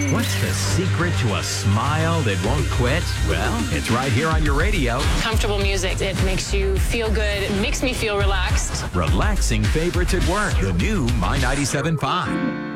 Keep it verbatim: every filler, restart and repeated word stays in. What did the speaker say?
What's the secret to a smile that won't quit? Well, it's right here on your radio. Comfortable music. It makes you feel good. It makes me feel relaxed. Relaxing favorites at work. The new My ninety-seven point five.